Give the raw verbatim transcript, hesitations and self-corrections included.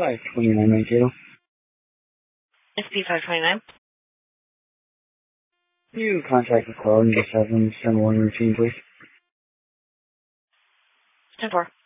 five twenty-nine Mankato. S P five twenty-nine. You contact the call and just have them send one routine, please. ten four.